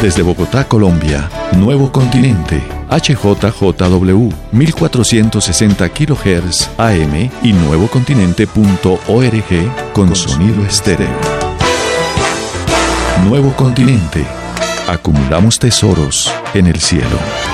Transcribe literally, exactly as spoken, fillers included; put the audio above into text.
Desde Bogotá, Colombia, Nuevo Continente, H J J W, mil cuatrocientos sesenta kilohertz A M y nuevocontinente punto org con sonido estéreo. Nuevo Continente. Acumulamos tesoros en el cielo.